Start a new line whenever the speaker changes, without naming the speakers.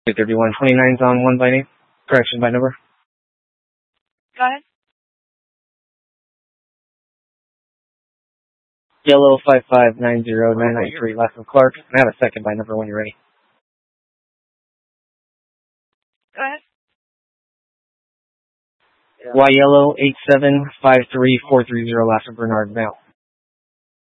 23129's on 1 by name. Correction by number.
Go ahead.
Yellow 5590993, last of Clark. I have a second by number when you're ready.
Go ahead.
Y yellow 8753430, last of Bernard Mail.